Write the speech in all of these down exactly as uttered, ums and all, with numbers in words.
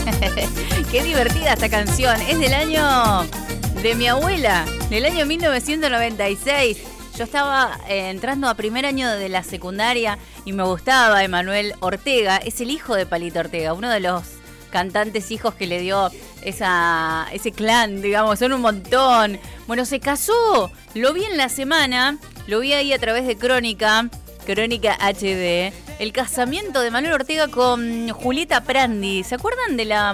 Qué divertida esta canción. Es del año de mi abuela, del año mil novecientos noventa y seis. Yo estaba eh, entrando a primer año de la secundaria y me gustaba Emanuel Ortega. Es el hijo de Palito Ortega, uno de los cantantes hijos que le dio esa, ese clan, digamos, son un montón. Bueno, se casó, lo vi en la semana, lo vi ahí a través de Crónica, Crónica H D, el casamiento de Manuel Ortega con Julieta Prandi. ¿Se acuerdan de la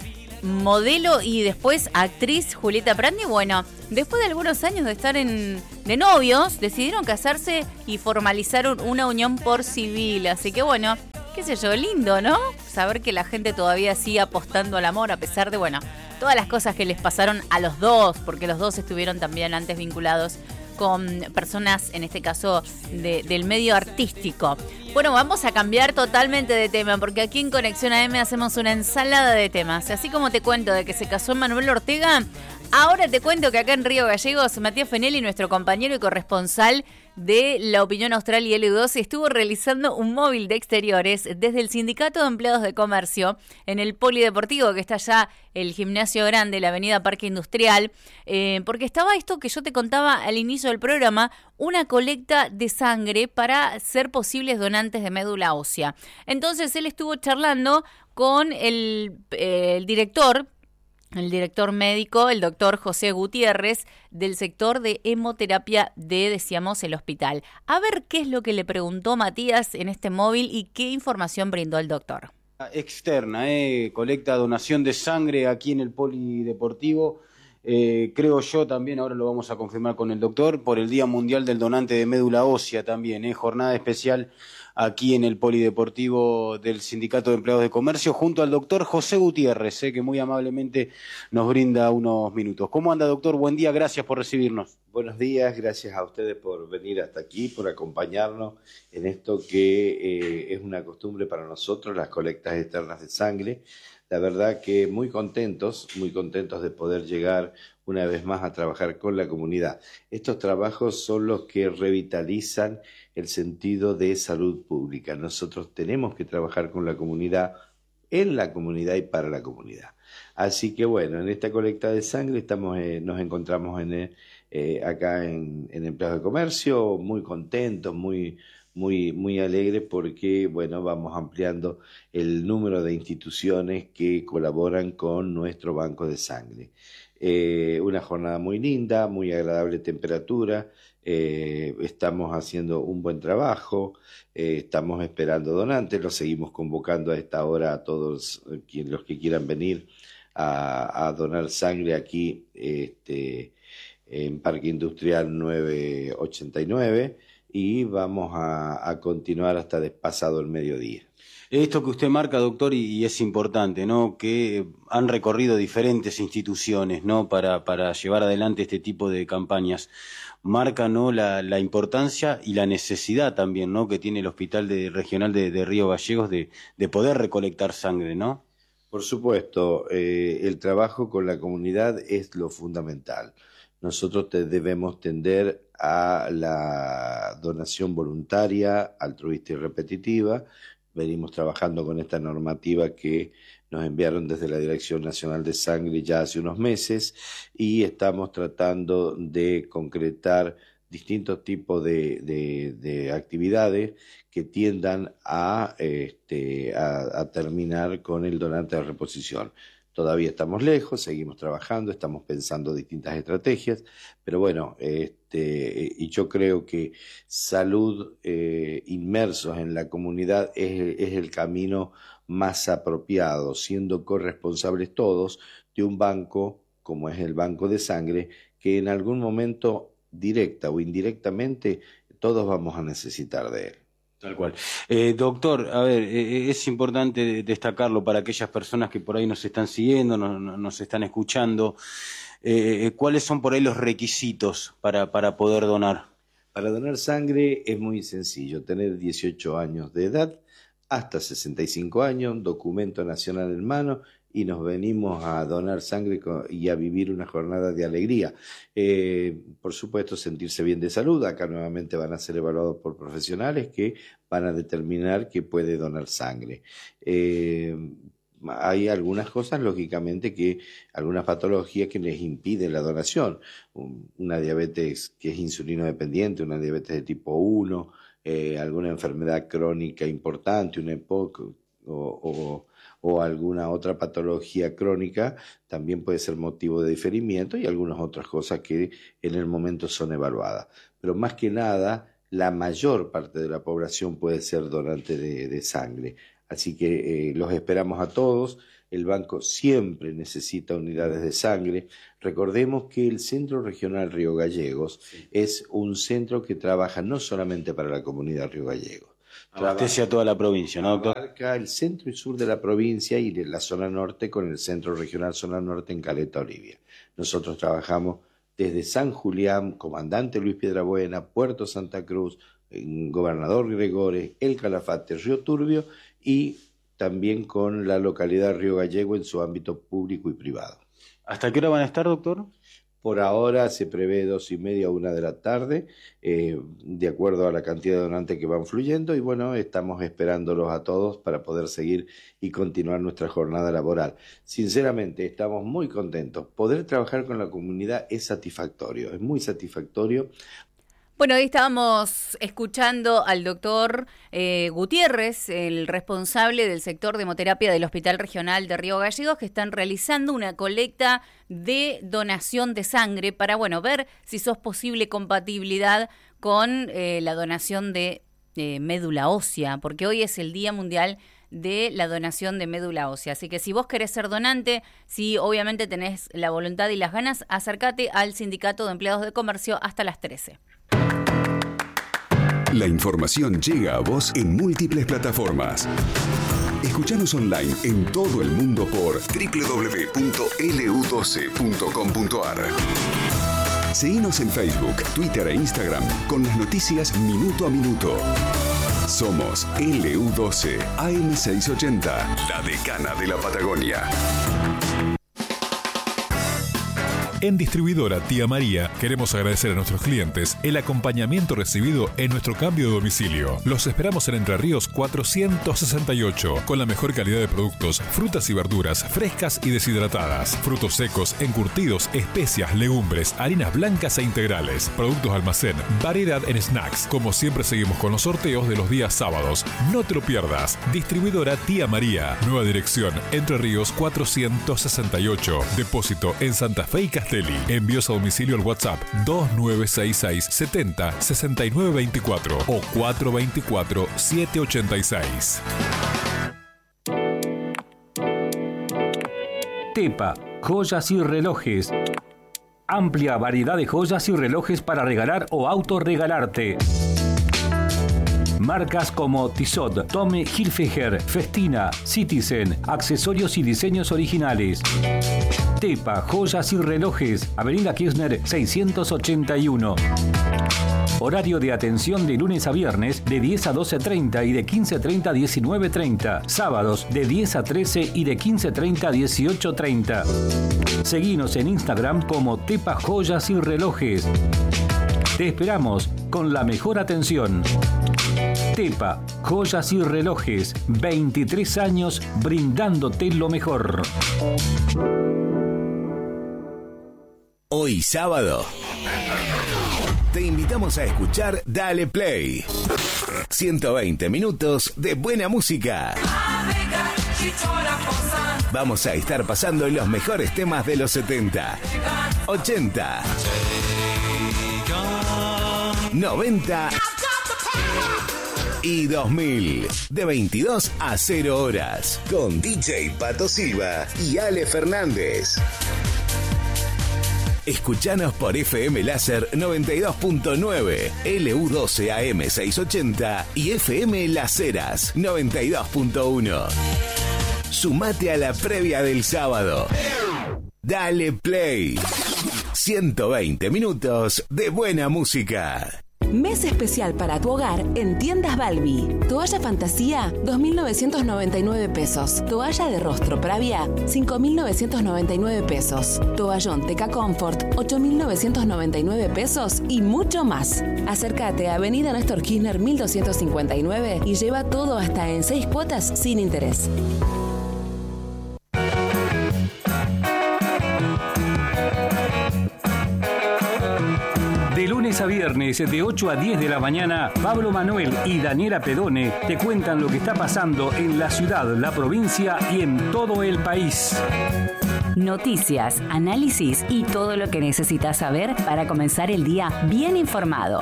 modelo y después actriz Julieta Prandi? Bueno, después de algunos años de estar en, de novios, decidieron casarse y formalizaron una unión por civil. Así que bueno, qué sé yo, lindo, ¿no? Saber que la gente todavía sigue apostando al amor a pesar de, bueno, todas las cosas que les pasaron a los dos, porque los dos estuvieron también antes vinculados con personas, en este caso, de, del medio artístico. Bueno, vamos a cambiar totalmente de tema, porque aquí en Conexión A M hacemos una ensalada de temas. Así como te cuento de que se casó Manuel Ortega, ahora te cuento que acá en Río Gallegos, Matías Fenelli, nuestro compañero y corresponsal de La Opinión Austral y L U dos, estuvo realizando un móvil de exteriores desde el Sindicato de Empleados de Comercio en el Polideportivo, que está allá el gimnasio grande, la avenida Parque Industrial, eh, porque estaba esto que yo te contaba al inicio del programa, una colecta de sangre para ser posibles donantes de médula ósea. Entonces él estuvo charlando con el, eh, el director, el director médico, el doctor José Gutiérrez, del sector de hemoterapia de, decíamos, el hospital. A ver qué es lo que le preguntó Matías en este móvil y qué información brindó el doctor. Externa, eh, colecta donación de sangre aquí en el Polideportivo. Eh, creo yo también, ahora lo vamos a confirmar con el doctor, por el Día Mundial del Donante de Médula Ósea también, eh, jornada especial aquí en el Polideportivo del Sindicato de Empleados de Comercio, junto al doctor José Gutiérrez, eh, que muy amablemente nos brinda unos minutos. ¿Cómo anda, doctor? Buen día, gracias por recibirnos. Buenos días, gracias a ustedes por venir hasta aquí, por acompañarnos en esto que eh, es una costumbre para nosotros, las colectas externas de sangre. La verdad que muy contentos, muy contentos de poder llegar una vez más a trabajar con la comunidad. Estos trabajos son los que revitalizan el sentido de salud pública. Nosotros tenemos que trabajar con la comunidad, en la comunidad y para la comunidad. Así que bueno, en esta colecta de sangre estamos, eh, nos encontramos en, eh, acá en, en Empleados de Comercio, muy contentos, muy... Muy, muy alegre porque, bueno, vamos ampliando el número de instituciones que colaboran con nuestro banco de sangre. Eh, una jornada muy linda, muy agradable temperatura, eh, estamos haciendo un buen trabajo, eh, estamos esperando donantes, los seguimos convocando a esta hora a todos quien, los que quieran venir a, a donar sangre aquí este, en Parque Industrial novecientos ochenta y nueve. Y vamos a, a continuar hasta pasado el mediodía. Esto que usted marca, doctor, y, y es importante, ¿no? Que han recorrido diferentes instituciones, ¿no? Para, para llevar adelante este tipo de campañas. Marca, ¿no? La, la importancia y la necesidad también, ¿no? Que tiene el Hospital de, Regional de, de Río Gallegos de, de poder recolectar sangre, ¿no? Por supuesto, eh, el trabajo con la comunidad es lo fundamental. Nosotros te debemos tender a la donación voluntaria, altruista y repetitiva. Venimos trabajando con esta normativa que nos enviaron desde la Dirección Nacional de Sangre ya hace unos meses y estamos tratando de concretar distintos tipos de, de, de actividades que tiendan a, este, a, a terminar con el donante de reposición. Todavía estamos lejos, seguimos trabajando, estamos pensando distintas estrategias, pero bueno, este, y yo creo que salud eh, inmersos en la comunidad es, es el camino más apropiado, siendo corresponsables todos de un banco, como es el Banco de Sangre, que en algún momento, directa o indirectamente, todos vamos a necesitar de él. Tal cual. Eh, doctor, a ver, eh, es importante destacarlo para aquellas personas que por ahí nos están siguiendo, nos, nos están escuchando. Eh, ¿Cuáles son por ahí los requisitos para, para poder donar? Para donar sangre es muy sencillo, tener dieciocho años de edad, hasta sesenta y cinco años, documento nacional en mano, y nos venimos a donar sangre y a vivir una jornada de alegría. Eh, por supuesto, sentirse bien de salud. Acá nuevamente van a ser evaluados por profesionales que van a determinar que puede donar sangre. Eh, hay algunas cosas, lógicamente, que algunas patologías que les impiden la donación. Una diabetes que es insulino dependiente, una diabetes de tipo uno, eh, alguna enfermedad crónica importante, una EPOC o, o, o alguna otra patología crónica, también puede ser motivo de diferimiento y algunas otras cosas que en el momento son evaluadas. Pero más que nada, la mayor parte de la población puede ser donante de, de sangre. Así que eh, los esperamos a todos. El banco siempre necesita unidades de sangre. Recordemos que el Centro Regional Río Gallegos es un centro que trabaja no solamente para la comunidad Río Gallegos. Abastece a toda la provincia, ¿no, doctor? Abarca el centro y sur de la provincia y la zona norte con el Centro Regional Zona Norte en Caleta Olivia. Nosotros trabajamos desde San Julián, Comandante Luis Piedrabuena, Puerto Santa Cruz, Gobernador Gregores, El Calafate, Río Turbio y también con la localidad Río Gallego en su ámbito público y privado. ¿Hasta qué hora van a estar, doctor? Por ahora se prevé dos y media a una de la tarde, eh, de acuerdo a la cantidad de donantes que van fluyendo, y bueno, estamos esperándolos a todos para poder seguir y continuar nuestra jornada laboral. Sinceramente, estamos muy contentos. Poder trabajar con la comunidad es satisfactorio, es muy satisfactorio. Bueno, hoy estábamos escuchando al doctor eh, Gutiérrez, el responsable del sector de hemoterapia del Hospital Regional de Río Gallegos, que están realizando una colecta de donación de sangre para, bueno, ver si sos posible compatibilidad con eh, la donación de eh, médula ósea, porque hoy es el Día Mundial de la donación de médula ósea. Así que si vos querés ser donante, si obviamente tenés la voluntad y las ganas, acércate al Sindicato de Empleados de Comercio hasta las trece. La información llega a vos en múltiples plataformas. Escuchanos online en todo el mundo por doble u doble u doble u punto ele u doce punto com punto a r. Seguinos en Facebook, Twitter e Instagram con las noticias minuto a minuto. Somos ele u doce A M seiscientos ochenta, la decana de la Patagonia. En Distribuidora Tía María queremos agradecer a nuestros clientes el acompañamiento recibido en nuestro cambio de domicilio. Los esperamos en Entre Ríos cuatrocientos sesenta y ocho, con la mejor calidad de productos, frutas y verduras frescas y deshidratadas, frutos secos, encurtidos, especias, legumbres, harinas blancas e integrales, productos almacén, variedad en snacks. Como siempre seguimos con los sorteos de los días sábados. No te lo pierdas. Distribuidora Tía María. Nueva dirección, Entre Ríos cuatrocientos sesenta y ocho. Depósito en Santa Fe y Castelli. Envíos a domicilio al WhatsApp dos nueve seis seis setenta sesenta y nueve veinticuatro o cuatro veinticuatro siete ochenta y seis. Tepa, joyas y relojes. Amplia variedad de joyas y relojes para regalar o autorregalarte. Marcas como Tissot, Tommy Hilfiger, Festina, Citizen, accesorios y diseños originales. Tepa, joyas y relojes, Avenida Kirchner seiscientos ochenta y uno. Horario de atención de lunes a viernes de diez a doce treinta y de quince treinta a diecinueve treinta. Sábados de diez a trece y de quince treinta a dieciocho treinta. Seguinos en Instagram como Tepa Joyas y Relojes. Te esperamos con la mejor atención. Tepa, joyas y relojes, veintitrés años brindándote lo mejor. Hoy sábado te invitamos a escuchar Dale Play. ciento veinte minutos de buena música. Vamos a estar pasando los mejores temas de los setenta, ochenta, noventa y dos mil, de veintidós a cero horas, con D J Pato Silva y Ale Fernández. Escuchanos por F M Láser noventa y dos punto nueve, L U doce A M seiscientos ochenta y F M Las Heras noventa y dos punto uno. Sumate a la previa del sábado. Dale Play. ciento veinte minutos de buena música. Mes especial para tu hogar en Tiendas Balbi. Toalla Fantasía, dos mil novecientos noventa y nueve pesos. Toalla de rostro Pravia, cinco mil novecientos noventa y nueve pesos. Toallón Teca Comfort, ocho mil novecientos noventa y nueve pesos y mucho más. Acércate a Avenida Néstor Kirchner mil doscientos cincuenta y nueve y lleva todo hasta en seis cuotas sin interés. lunes a viernes de ocho a diez de la mañana, Pablo Manuel y Daniela Pedone te cuentan lo que está pasando en la ciudad, la provincia y en todo el país. Noticias, análisis y todo lo que necesitas saber para comenzar el día bien informado.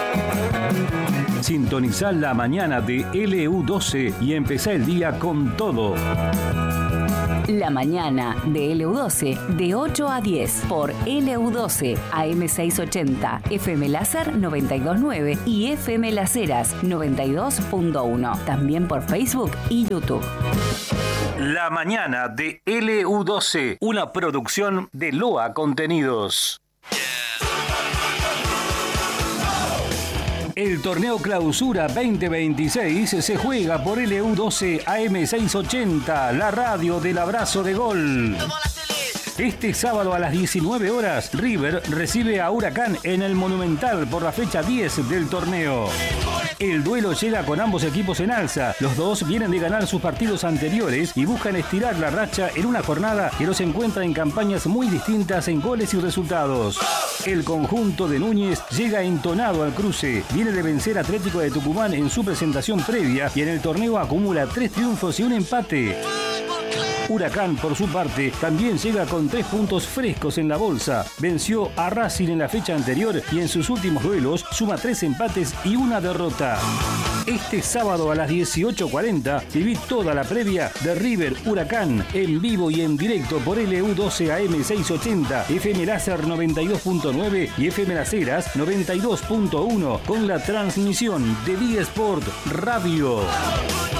Sintonizá la mañana de L U doce y empezá el día con todo. La mañana de L U doce de ocho a diez por L U doce A M seiscientos ochenta, F M Láser noventa y dos punto nueve y F M Las Heras noventa y dos punto uno. También por Facebook y YouTube. La mañana de L U doce, una producción de Loa Contenidos. El torneo Clausura veinte veintiséis se juega por L U doce A M seiscientos ochenta, la radio del abrazo de gol. Este sábado a las diecinueve horas, River recibe a Huracán en el Monumental por la fecha diez del torneo. El duelo llega con ambos equipos en alza. Los dos vienen de ganar sus partidos anteriores y buscan estirar la racha en una jornada que los encuentra en campañas muy distintas en goles y resultados. El conjunto de Núñez llega entonado al cruce. Viene de vencer a Atlético de Tucumán en su presentación previa y en el torneo acumula tres triunfos y un empate. Huracán, por su parte, también llega con tres puntos frescos en la bolsa. Venció a Racing en la fecha anterior y en sus últimos duelos suma tres empates y una derrota. Este sábado a las dieciocho cuarenta viví toda la previa de River Huracán en vivo y en directo por L U doce A M seiscientos ochenta, F M Láser noventa y dos punto nueve y F M Las Heras noventa y dos punto uno con la transmisión de Vía Sport Radio.